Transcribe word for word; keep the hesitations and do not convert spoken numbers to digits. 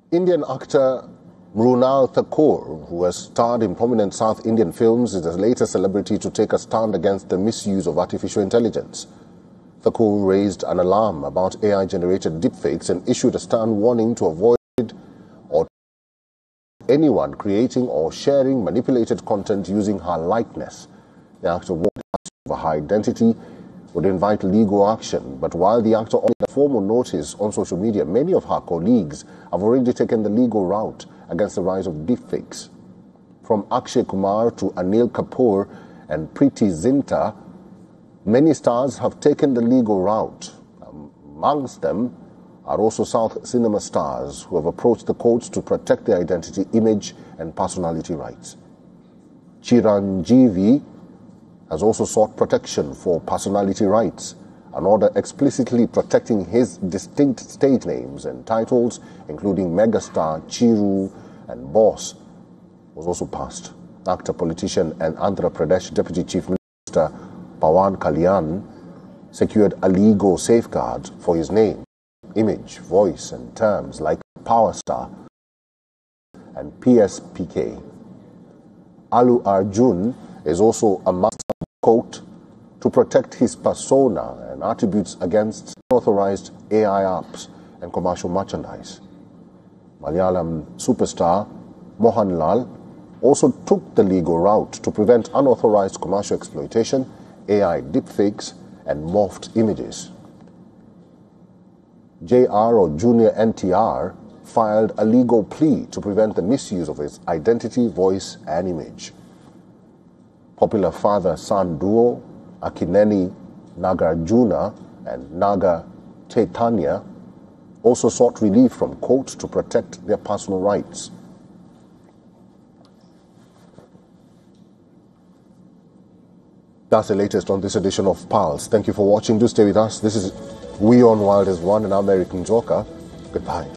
Indian actor Mrunal Thakur, who has starred in prominent South Indian films, is the latest celebrity to take a stand against the misuse of artificial intelligence. Thakur raised an alarm about A I-generated deepfakes and issued a stern warning to avoid or anyone creating or sharing manipulated content using her likeness. The actor warned over her identity would invite legal action, but while the actor offered a formal notice on social media, many of her colleagues have already taken the legal route against the rise of deepfakes. From Akshay Kumar to Anil Kapoor and Preity Zinta, many stars have taken the legal route. Amongst them are also South cinema stars who have approached the courts to protect their identity, image and personality rights. Chiranjeevi has also sought protection for personality rights. An order explicitly protecting his distinct stage names and titles, including megastar, Chiru and Boss, was also passed. Actor, politician and Andhra Pradesh Deputy Chief Minister Pawan Kalyan secured a legal safeguard for his name, image, voice and terms like Power Star and P S P K. Allu Arjun is also a master court to protect his persona and attributes against unauthorized A I apps and commercial merchandise. Malayalam superstar Mohanlal also took the legal route to prevent unauthorized commercial exploitation, A I deepfakes and morphed images. J R or Junior N T R filed a legal plea to prevent the misuse of his identity, voice and image. Popular father-son duo Akineni Nagarjuna and Naga Chaitanya also sought relief from court to protect their personal rights. That's the latest on this edition of Pulse. Thank you for watching. Do stay with us. This is We on Wild as One and I'm Eric Njoka. Goodbye.